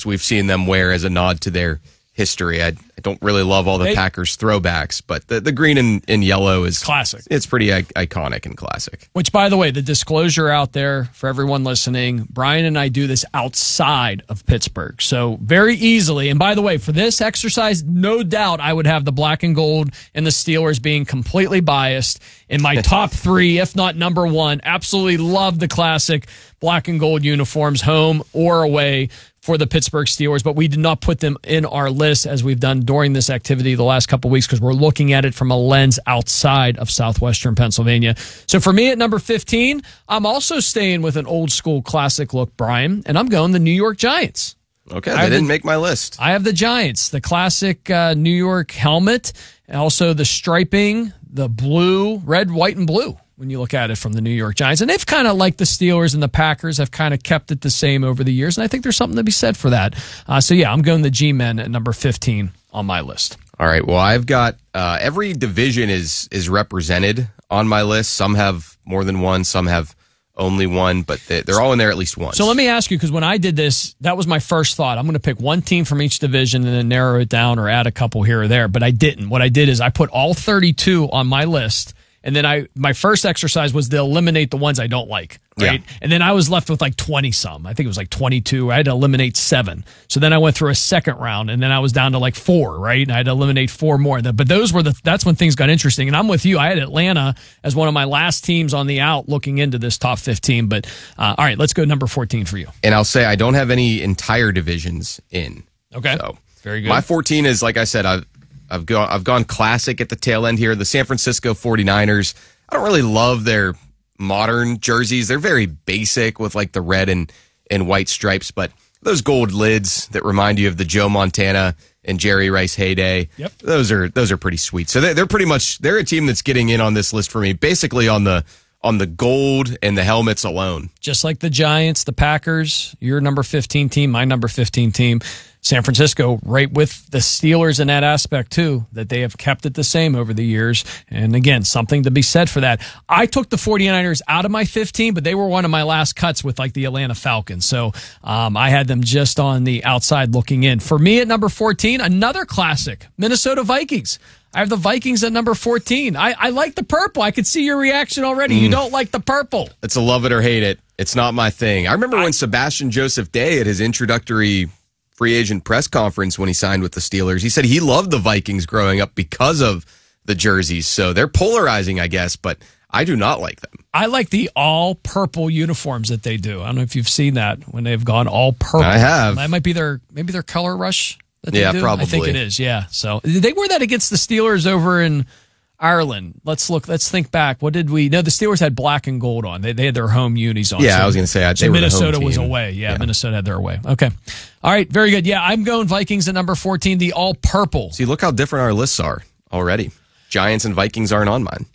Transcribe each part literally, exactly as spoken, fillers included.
uniforms we've seen them wear as a nod to their history. I, I don't really love all the they, Packers throwbacks, but the, the green and, and yellow is classic. It's pretty I- iconic and classic. Which, by the way, the disclosure out there for everyone listening, Brian and I do this outside of Pittsburgh. So very easily, and by the way, for this exercise, no doubt I would have the black and gold and the Steelers being completely biased in my top three, if not number one. Absolutely love the classic black and gold uniforms, home or away, for the Pittsburgh Steelers, but we did not put them in our list as we've done during this activity the last couple of weeks because we're looking at it from a lens outside of southwestern Pennsylvania. So for me at number fifteen, I'm also staying with an old school classic look, Brian, and I'm going the New York Giants. Okay, they didn't the, make my list. I have the Giants, the classic uh, New York helmet, and also the striping, the blue, red, white, and blue. When you look at it from the New York Giants. And they've kind of, like the Steelers and the Packers, have kind of kept it the same over the years. And I think there's something to be said for that. Uh, so, yeah, I'm going the G-Men at number fifteen on my list. All right. Well, I've got uh, every division is is represented on my list. Some have more than one. Some have only one. But they, they're all in there at least once. So let me ask you, because when I did this, that was my first thought. I'm going to pick one team from each division and then narrow it down or add a couple here or there. But I didn't. What I did is I put all thirty-two on my list. And then I, my first exercise was to eliminate the ones I don't like, right? Yeah. And then I was left with like twenty some. I think it was like twenty-two. I had to eliminate seven. So then I went through a second round, and then I was down to like four, right? And I had to eliminate four more. But those were the, that's when things got interesting. And I'm with you. I had Atlanta as one of my last teams on the out looking into this top fifteen. But uh, all right, let's go number fourteen for you. And I'll say I don't have any entire divisions in. Okay. So very good. My fourteen is, like I said, I've, I've gone I've gone classic at the tail end here. The San Francisco forty-niners. I don't really love their modern jerseys. They're very basic with like the red and, and white stripes, but those gold lids that remind you of the Joe Montana and Jerry Rice heyday. Yep. Those are those are pretty sweet. So they're, they're pretty much they're a team that's getting in on this list for me, basically on the on the gold and the helmets alone. Just like the Giants, the Packers, your number fifteen team, my number fifteen team. San Francisco, right with the Steelers in that aspect, too, that they have kept it the same over the years. And again, something to be said for that. I took the forty-niners out of my fifteen, but they were one of my last cuts with like the Atlanta Falcons. So um, I had them just on the outside looking in. For me at number fourteen, another classic, Minnesota Vikings. I have the Vikings at number fourteen. I, I like the purple. I could see your reaction already. Mm. You don't like the purple. It's a love it or hate it. It's not my thing. I remember I, when Sebastian Joseph Day at his introductory free agent press conference when he signed with the Steelers, he said he loved the Vikings growing up because of the jerseys. So they're polarizing, I guess, but I do not like them. I like the all purple uniforms that they do. I don't know if you've seen that when they've gone all purple. I have. That might be their maybe their color rush that they yeah, do. probably. I think it is, yeah. So they wore that against the Steelers over in Ireland. Let's look. Let's think back. What did we? No, the Steelers had black and gold on. They they had their home unis on. Yeah, so, I was going to say. I, so they were Minnesota the home was team. away. Yeah, yeah, Minnesota had their away. Okay. All right. Very good. Yeah, I'm going Vikings at number fourteen. The all purple. See, look how different our lists are already. Giants and Vikings aren't on mine.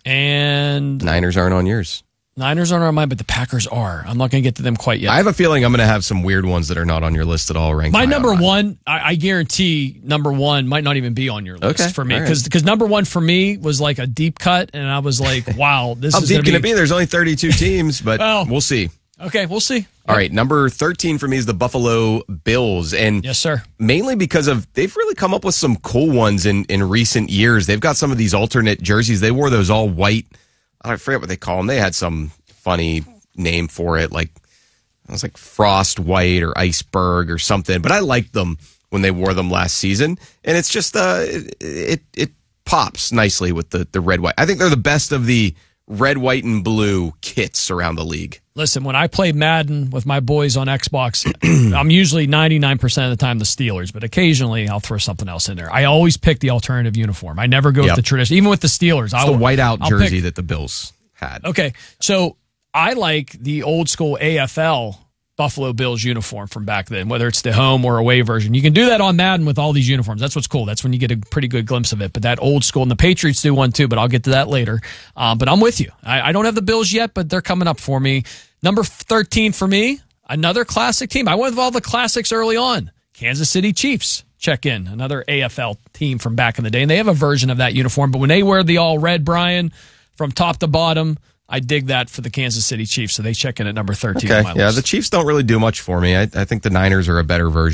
And Niners aren't on yours. Niners aren't on mine, but the Packers are. I'm not going to get to them quite yet. I have a feeling I'm going to have some weird ones that are not on your list at all. Ranked My number on one, I, I guarantee number one might not even be on your list okay, for me. right. Because number one for me was like a deep cut, and I was like, wow, this how is deep can be... it be? There's only thirty-two teams, but well, we'll see. Okay, we'll see. All right, number thirteen for me is the Buffalo Bills. And yes, sir. Mainly because of they've really come up with some cool ones in, in recent years. They've got some of these alternate jerseys. They wore those all white. I forget what they call them. They had some funny name for it, like it was like Frost White or Iceberg or something. But I liked them when they wore them last season, and it's just uh, it, it it pops nicely with the the red white. I think they're the best of the red, white, and blue kits around the league. Listen, when I play Madden with my boys on Xbox, I'm usually ninety-nine percent of the time the Steelers, but occasionally I'll throw something else in there. I always pick the alternative uniform. I never go yep. with the tradition. Even with the Steelers. It's I'll, the whiteout I'll jersey pick, that the Bills had. Okay, so I like the old school A F L Buffalo Bills uniform from back then, whether it's the home or away version. You can do that on Madden with all these uniforms. That's what's cool. That's when you get a pretty good glimpse of it. But that old school, and the Patriots do one too, but I'll get to that later. Um, but I'm with you. I, I don't have the Bills yet, but they're coming up for me. Number thirteen for me, another classic team. I went with all the classics early on. Kansas City Chiefs. Check in. Another A F L team from back in the day. And they have a version of that uniform. But when they wear the all red, Brian, from top to bottom, I dig that for the Kansas City Chiefs, so they check in at number thirteen okay. on my list. Yeah, the Chiefs don't really do much for me. I, I think the Niners are a better version.